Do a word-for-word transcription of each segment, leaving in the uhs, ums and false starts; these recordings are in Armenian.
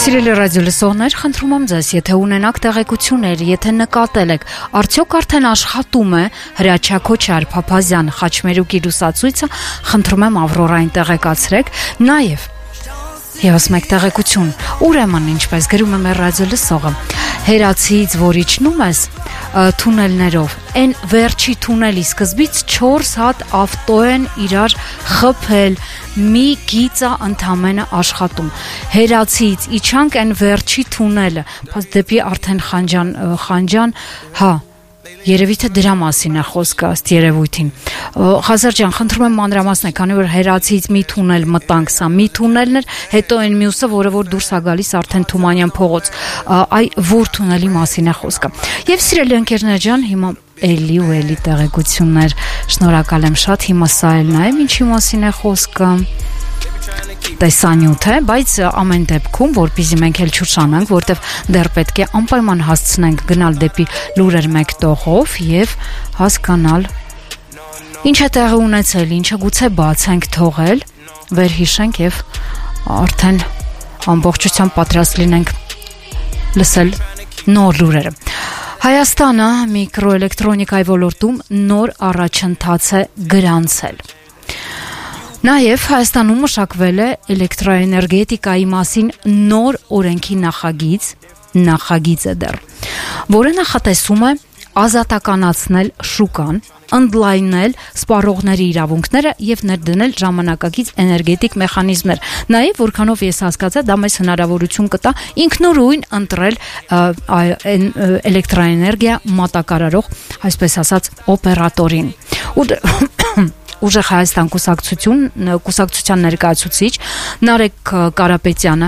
Սիրելի ռադիոլսողներ, խնդրում եմ ձեզ, եթե ունենաք տեղեկություններ, եթե նկատել եք, արդյոք արդեն աշխատում է Հրաչյա Քոչար Փափազյան խաչմերուկի լուսացույցը, խնդրում եմ Ավրորային տեղեկացրեք, նաև Եվս մեկ տեղեկություն, ուրեմն ինչպես գրում է մեր ռադիոլսողը, Հերացիից որ իջնում ես թունելներով, այն վերջի թունելի սկզբից չորս հատ ավտո են իրար խփել, մի գիծա ընդամենը աշխատում։ Հերացիից իջանք այն վերջի թունելը, բայց դեպի արդեն Խանջան, Խանջան, հա, երևի թե դրա մասին է խոսքը ըստ երևույթին։ Ղազար ջան, խնդրում եմ մանրամասնեք, քանի որ Հերացիից մի թունել մտանք, սա մի թունելն էր, հետո այն մյուսը, որը որ դուրս է գալիս արդեն Թումանյան փողոց, այ որ թունելի մասին է խոսքը։ Եվ սիրելի ընկերներ ջան, հիմա էլի ու էլի տեղեկություններ, շնորհակալ եմ շատ, հիմա սա էլ նայեմ ինչի մասին է խոսքը։ Տեսանյութ է, բայց ամեն դեպքում, որպեսզի մենք էլ չուշանանք, որտեվ դեռ պետք է անպայման հասցնենք գնալ դեպի լուրեր մեկ տողով եւ հասկանալ ինչ է տեղի ունեցել, ինչը գուցե բաց ենք թողել, վերհիշենք եւ արդեն ամբողջությամբ պատրաստ լինենք լսել նոր լուրերը։ Հայաստանը միկրոէլեկտրոնիկայի ոլորտում նոր առաջընթաց է գրանցել։ Նաև Հայաստանում մշակվել է էլեկտրաէներգետիկայի մասին նոր օրենքի նախագիծ, նախագիծ է դեռ, որը նախատեսում է ազատականացնել շուկան, ընդլայնել սպառողների իրավունքները եւ ներդնել ժամանակակից էներգետիկ մեխանիզմներ։ Նաև որքանով ես հասկացա, դա մեզ հնարավորություն կտա ինքնուրույն ընտրել էլեկտրաէներգիա մատակարարող, այսպես ասած, օպերատորին։ Ուժեղ Հայաստան կուսակցություն, կուսակցության ներկայացուցիչ Նարեկ Կարապետյանը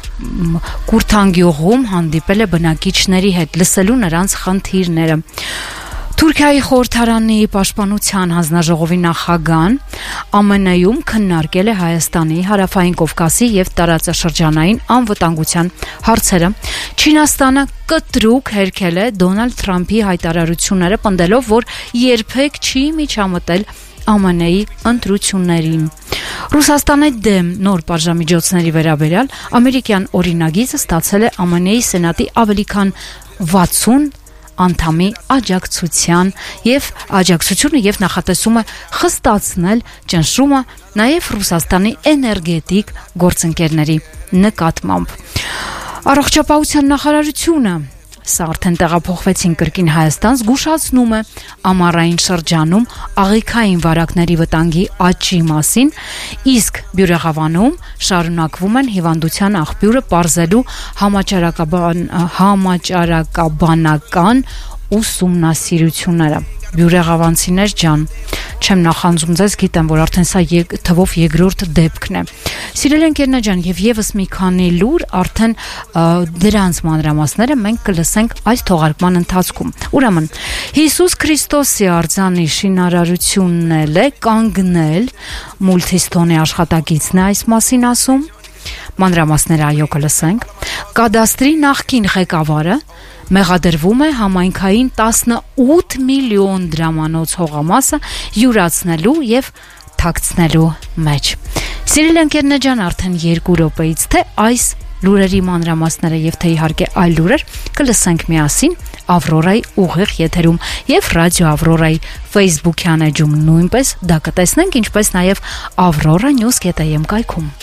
Կուրթան գյուղում հանդիպել է բնակիչների հետ, լսելու նրանց խնդիրները։ Թուրքիայի խորհրդարանի պաշտպանության հանձնաժողովի նախագահան ԱՄՆ-ում քննարկել է Հայաստանի, Հարավային Կովկասի եւ տարածաշրջանային անվտանգության հարցերը։ Չինաստանը կտրուկ հերքել է Դոնալդ Թրամփի հայտարարությունները, պնդելով, որ երբեք չի միջամտել ԱՄՆ-ի ընտրություններին։ Ռուսաստանի դեմ նոր պատժամիջոցների վերաբերյալ ամերիկյան օրինագիծը ստացել է ԱՄՆ-ի Սենատի ավելի քան վաթսուն անդամի աջակցության եւ աջակցությունը եւ նախատեսում է խստացնել ճնշումը նաեւ Ռուսաստանի էներգետիկ գործընկերների նկատմամբ։ Առողջապահության նախարարությունը Սա արդեն տեղափոխվեցին կրկին Հայաստան, զգուշացնում է ամառային շրջանում աղիքային վարակների վտանգի աճի մասին, իսկ Բյուրեղավանում շարունակվում են հիվանդության աղբյուրը պարզելու համաճարակաբան, համաճարակաբանական ուսումնասիրությունները։ Բյուրեղավանցիներ ջան, չեմ նախանձում ձեզ, գիտեմ, որ արդեն սա եկ, թվով երկրորդ դեպքն է։ Սիրելի ընկերներ ջան, եւ եւս մի քանի լուր արդեն դրանց մանրամասները մենք կլսենք այս թողարկման ընթացքում։ Ուրեմն, Հիսուս Քրիստոսի արձանի շինարարությունն էլ է կանգնել, Մուլթիստոնի աշխատակիցն է այս մասին ասում։ Մանրամասները այո կլսենք։ Կադաստրի նախկին ղեկավարը մեղադրվում է համայնքային տասնութ միլիոն դրամանոց հողամասը յուրացնելու եւ թաքցնելու մեջ։ Սիրելի ընկերներ ջան, արդեն երկու րոպեից թե այս լուրերի մանրամասները եւ թե իհարկե այլ լուրեր կլսենք միասին Ավրորայի ուղիղ եթերում եւ Ռադիո Ավրորայի Facebook-յան էջում նույնպես դա կտեսնենք, ինչպես նաեւ Avroranews.am կայքում։